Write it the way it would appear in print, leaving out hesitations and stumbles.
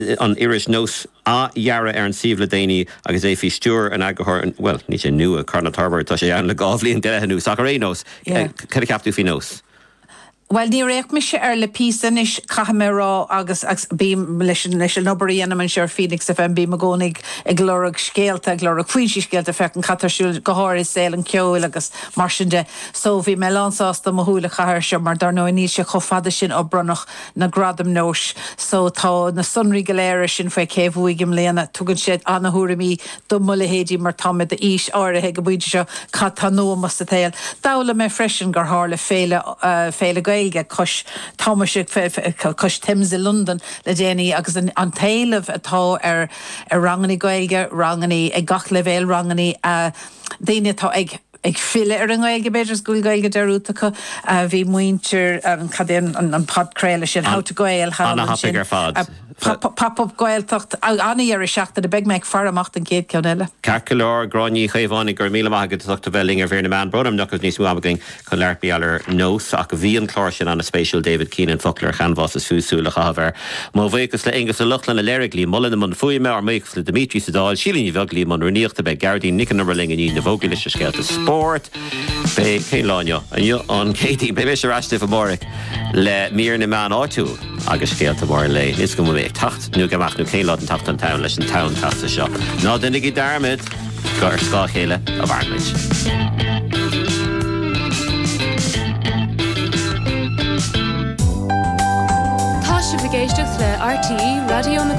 an Irish nós Yara an Sivla Dani agus é fi stúr an agahar well ní sé nu a Carna Tarber tá sé an le gáflíon de nu Sacarénos cad capú fi nós. Well, ní réach mi sé le písan is cahamérá agus bím leis an obarí anam an seir Phoenix FM bí magónig ag glórag scéalta glórag fuinsi scéalta fecin catarsúil goháir is saoil an ceol agus marsinde so bhí me lánsásta mothúla chahar se mar dar nó ní sé chofada sin obrannach na gradam nós so tá na sunrí galéire sin fé céhhuiigim léana tugann siad annathúra mí dummula hédí mar tamid de ís áirithe go búide seo cattanó mas a tail. Dála me freisin gur hála féle gaige cos Thomas cos Thames London le déanaí agus an taileh atá ar ranganí gaige ranganí ag gach levéil ranganí daine tá ag fille ar an gaige beidir sgúil gaige deútacha bhí muintir an cadéan an podcréile sin how to gail Anna Happiger fad pop-up gailtocht aní ar seachta de beg meid faramach an céad ceanile. Carcolor gráinní chéhánnig gur míle agad tuachta bhelling ar bhéir na man brodam nachgus níos muabagling chun leirpaí allar nós ach bhí an chlár sin an spéisial David Keenan Fuckler chanvas is fúsúla chahabhar. Má bhégus le ingus le luchlan na leiriglí mullen man fuime ar mégus le Dimitri Sadal sílíní bheglí man runíochta be Gardí Nican Numberling ní na bhógaile se scéalta sport be céláineo an Katie be se rastif amóric le mír na man áitiú agus scéalta mór le is go mé tacht nu gamach nu céad an tacht an town leis an town tasta seo. Ná dunig I darmid gur scá chéile a bharmid. Tá si bhgéisteach le RTE Radio